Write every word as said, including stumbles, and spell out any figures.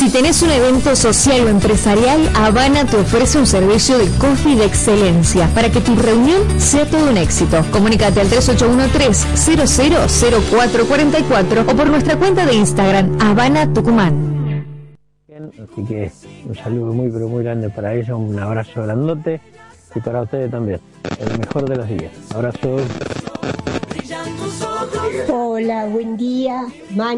Si tenés un evento social o empresarial, Habana te ofrece un servicio de coffee de excelencia para que tu reunión sea todo un éxito. Comunícate al tres ocho uno tres, cero cero cero cuatro cuatro cuatro o por nuestra cuenta de Instagram, Habana Tucumán. Así que un saludo muy pero muy grande para ella, un abrazo grandote y para ustedes también. El mejor de los días. Abrazo. Hola, buen día.